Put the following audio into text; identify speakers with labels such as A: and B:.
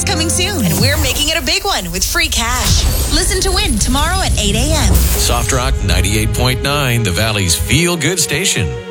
A: coming soon, and we're making it a big one with free cash. Listen to win tomorrow at 8 a.m.
B: Soft Rock 98.9, the Valley's feel-good station.